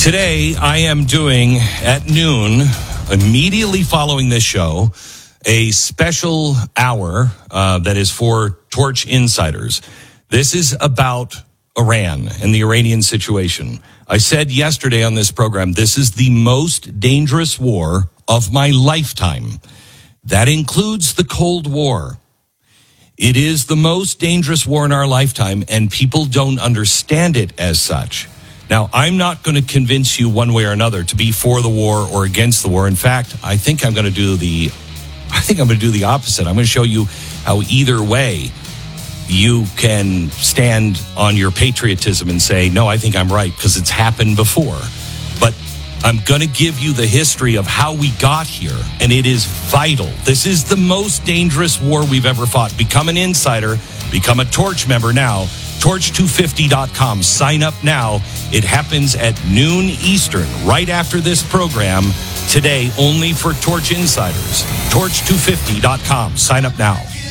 Today, I am doing at noon, immediately following this show, a special hour that is for Torch Insiders. This is about Iran and the Iranian situation. I said yesterday on this program, this is the most dangerous war of my lifetime. That includes the Cold War. It is the most dangerous war in our lifetime, and people don't understand it as such. Now, I'm not going to convince you one way or another to be for the war or against the war. In fact, I think I'm going to do the opposite. I'm going to show you how either way you can stand on your patriotism and say, no, I think I'm right because it's happened before. But I'm going to give you the history of how we got here, and it is vital. This is the most dangerous war we've ever fought. Become an insider. Become a Torch member now. Torch250.com. Sign up now. It happens at noon Eastern, right after this program, today, only for Torch Insiders. Torch250.com. Sign up now.